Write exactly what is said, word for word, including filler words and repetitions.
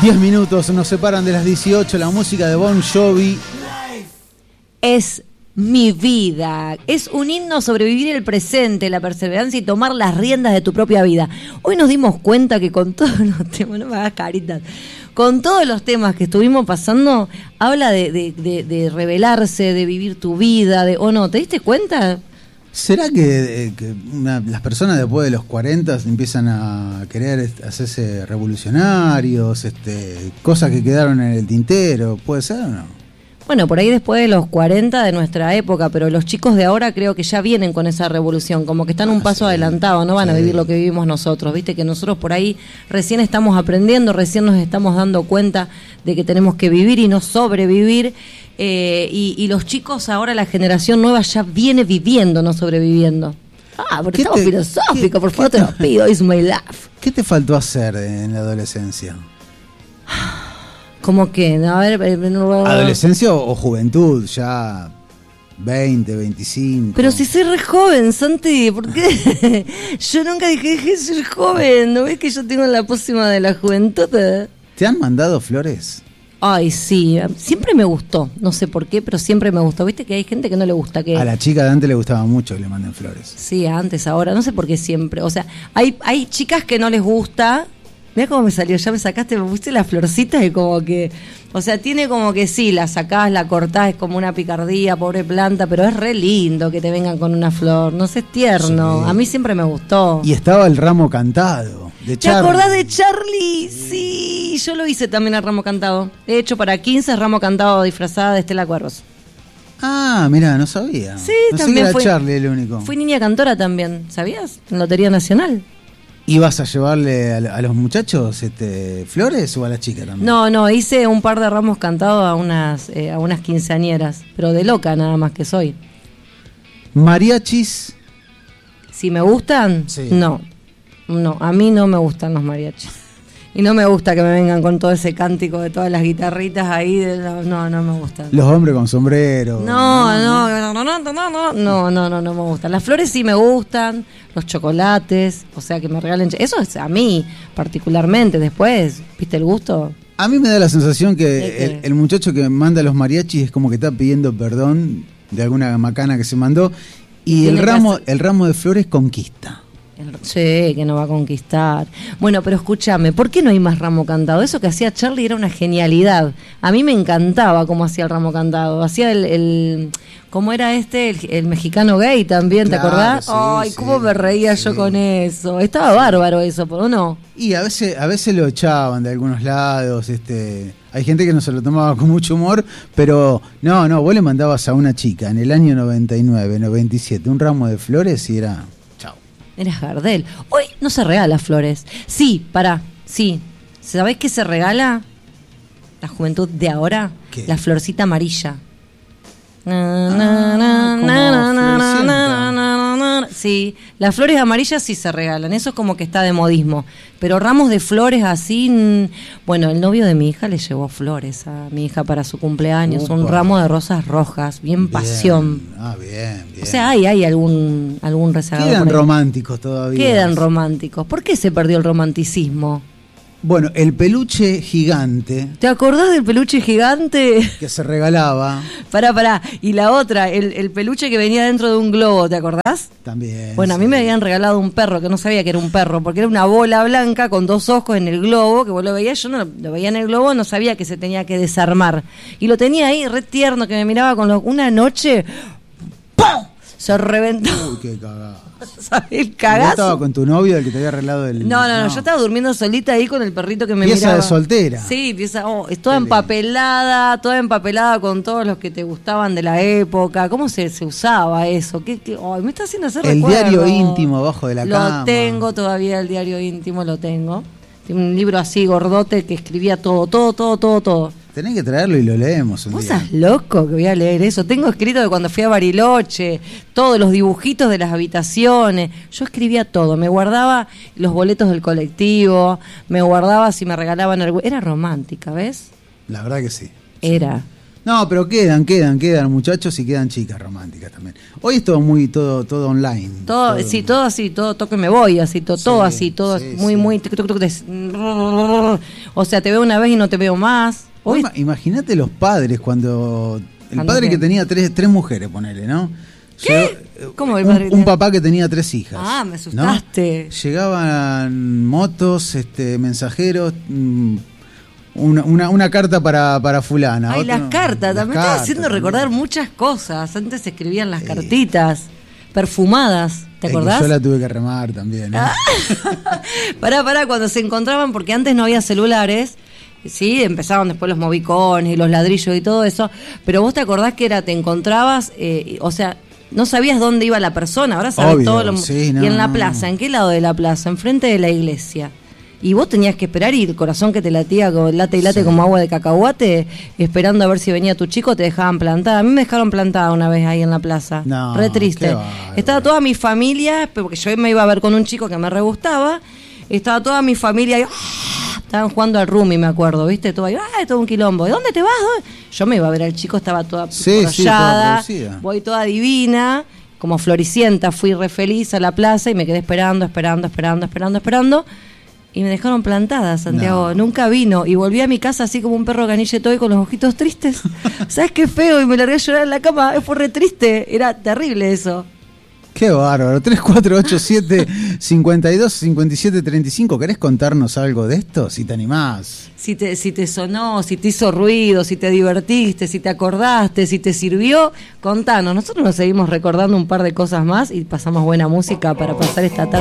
diez minutos nos separan de las dieciocho, la música de Bon Jovi. Es mi vida, es un himno sobre vivir el presente, la perseverancia y tomar las riendas de tu propia vida. Hoy nos dimos cuenta que con todos los temas, no me hagas caritas, con todos los temas que estuvimos pasando, habla de, de, de, de rebelarse, de vivir tu vida, de, ¿o no? ¿Te diste cuenta? ¿Será que, que una, las personas después de los cuarenta empiezan a querer hacerse revolucionarios, este, cosas que quedaron en el tintero? ¿Puede ser o no? Bueno, por ahí después de los cuarenta de nuestra época, pero los chicos de ahora creo que ya vienen con esa revolución, como que están un paso ah, sí, adelantado, no van sí. a vivir lo que vivimos nosotros, viste que nosotros por ahí recién estamos aprendiendo, recién nos estamos dando cuenta de que tenemos que vivir y no sobrevivir, eh, y, y los chicos ahora, la generación nueva ya viene viviendo, no sobreviviendo. Ah, porque estamos te, filosóficos, por favor te lo pido, it's my life. ¿Qué te faltó hacer en la adolescencia? ¿Cómo que? A ver, no... ¿Adolescencia o, o juventud? Ya veinte, veinticinco. Pero si soy re joven, Santi, ¿por qué? Yo nunca dije de ser joven. ¿No ves que yo tengo la pócima de la juventud? ¿Te han mandado flores? Ay, sí. Siempre me gustó. No sé por qué, pero siempre me gustó. ¿Viste que hay gente que no le gusta que... A la chica de antes le gustaba mucho que le manden flores. Sí, antes, ahora. No sé por qué siempre. O sea, hay, hay chicas que no les gusta... Mirá cómo me salió, ya me sacaste, me pusiste las florcitas y como que, o sea, tiene como que sí, la sacás, la cortás, es como una picardía, pobre planta, pero es re lindo que te vengan con una flor, no sé, es tierno, sí. A mí siempre me gustó. Y estaba el ramo cantado, de Charlie. ¿Te acordás de Charlie? Sí, yo lo hice también al ramo cantado, de hecho para quince ramo cantado disfrazada de Estela Cuervos. Ah, mirá, no sabía. Sí, no también sé que era fui, Charlie el único. Fui niña cantora también, ¿sabías? En Lotería Nacional. ¿Ibas a llevarle a, a los muchachos este, flores o a la chica también? No, no, hice un par de ramos cantados a unas, eh, a unas quinceañeras, pero de loca nada más que soy. ¿Mariachis? Si me gustan, sí. no, no, a mí no me gustan los mariachis. Y no me gusta que me vengan con todo ese cántico de todas las guitarritas ahí, de, no, no, no me gustan. Los hombres con sombrero. No, no, no, no, no, no, no, no, no, no, no me gustan. Las flores sí me gustan, los chocolates, o sea, que me regalen, eso es a mí particularmente, después, ¿viste el gusto? A mí me da la sensación que el, el muchacho que manda los mariachis es como que está pidiendo perdón de alguna macana que se mandó y el ramo, el ramo de flores conquista. Sí, que no va a conquistar. Bueno, pero escúchame, ¿por qué no hay más ramo cantado? Eso que hacía Charlie era una genialidad. A mí me encantaba cómo hacía el ramo cantado. Hacía el, el ¿cómo era este? El, el mexicano gay también, ¿te claro, acordás? Sí, Ay, sí, cómo me reía sí. yo con eso. Estaba sí. bárbaro eso, ¿o no? Y a veces, a veces lo echaban de algunos lados, este... Hay gente que no se lo tomaba con mucho humor, pero no, no, vos le mandabas a una chica en el año noventa y nueve, noventa y siete un ramo de flores y era... Eres Gardel. Hoy no se regala flores. Sí, pará, sí. ¿Sabés qué se regala? La juventud de ahora. ¿Qué? La florcita amarilla. Sí, las flores amarillas sí se regalan. Eso es como que está de modismo. Pero ramos de flores así... Bueno, el novio de mi hija le llevó flores a mi hija para su cumpleaños. Opa. Un ramo de rosas rojas, bien, bien pasión. Ah, bien, bien. O sea, hay, hay algún, algún rezagado. Quedan románticos todavía. Quedan románticos. ¿Por qué se perdió el romanticismo? Bueno, el peluche gigante. ¿Te acordás del peluche gigante? Que se regalaba. Pará, pará. Y la otra, el, el peluche que venía dentro de un globo, ¿te acordás? También. Bueno, sí. A mí me habían regalado un perro, que no sabía que era un perro, porque era una bola blanca con dos ojos en el globo, que vos lo veías, yo no lo veía en el globo, no sabía que se tenía que desarmar. Y lo tenía ahí, re tierno, que me miraba con los... Una noche... ¡Pum! Se reventó. Uy, qué cagada. ¿Sabes el cagazo? ¿Vos estaba con tu novio, el que te había arreglado el...? No, no, no, yo estaba durmiendo solita ahí con el perrito que me pieza miraba. Pieza de soltera. Sí, pieza, oh, toda empapelada, toda empapelada con todos los que te gustaban de la época. ¿Cómo se, se usaba eso? ¿Qué, qué? Oh, me está haciendo hacer el recuerdo. Diario íntimo abajo de la lo cama. Lo tengo todavía, el diario íntimo lo tengo. Tiene un libro así gordote que escribía todo, todo, todo, todo, todo. Tenés que traerlo y lo leemos un ¿Vos día. estás loco que voy a leer eso? Tengo escrito de cuando fui a Bariloche, todos los dibujitos de las habitaciones. Yo escribía todo, me guardaba los boletos del colectivo, me guardaba si me regalaban algo. Era romántica, ¿ves? La verdad que sí. Era. No, pero quedan, quedan, quedan muchachos y quedan chicas románticas también. Hoy es todo muy, todo, todo online. Todo, todo sí, todo así, todo toque me voy, así, todo, sí, todo así, todo sí, muy, sí. muy. Tuc, tuc, tuc, des... O sea, te veo una vez y no te veo más. Hoy... Imagínate los padres cuando... El ¿Cuándo padre qué? que tenía tres, tres mujeres, ponele, ¿no? ¿Qué? Llegó, ¿Cómo el un, padre? un papá que tenía tres hijas. Ah, me asustaste. ¿No? Llegaban motos, este, mensajeros... Mmm, Una, una, una carta para, para fulana. Ay, otro, las cartas, las me estás cartas, haciendo también. recordar muchas cosas. Antes se escribían las Sí. cartitas perfumadas, ¿te Es que acordás? yo la tuve que remar también. ¿eh? Pará, pará, cuando se encontraban, porque antes no había celulares, sí, empezaban después los movicones y los ladrillos y todo eso, pero vos te acordás que era, te encontrabas, eh, o sea, no sabías dónde iba la persona, ahora sabes Obvio, todo lo... sí, y no, en la no. plaza, ¿en qué lado de la plaza? Enfrente de la iglesia. Y vos tenías que esperar y el corazón que te latía, con late y late Sí. como agua de cacahuate, esperando a ver si venía tu chico, te dejaban plantada. A mí me dejaron plantada una vez ahí en la plaza. No, re triste. qué bárbaro. Estaba toda mi familia, porque yo me iba a ver con un chico que me re gustaba, estaba toda mi familia ahí, ¡ah! Estaban jugando al rumi, me acuerdo, ¿viste? Todo ahí, ¡ah! Todo un quilombo. ¿De dónde te vas? ¿Dónde? Yo me iba a ver al chico, estaba toda Sí, sí, toda enrollada, producida. voy toda divina, como floricienta, fui re feliz a la plaza y me quedé esperando, esperando, esperando, esperando, esperando. Y me dejaron plantada, Santiago. No. Nunca vino. Y volví a mi casa así como un perro canille todo y con los ojitos tristes. ¿Sabes qué feo? Y me largué a llorar en la cama. Fue re triste. Era terrible eso. Qué bárbaro. tres cuatro ocho siete, cinco dos, cinco siete tres cinco. ¿Querés contarnos algo de esto? Si te animás. Si te, si te sonó, si te hizo ruido, si te divertiste, si te acordaste, si te sirvió, contanos. Nosotros nos seguimos recordando un par de cosas más y pasamos buena música para pasar esta tarde.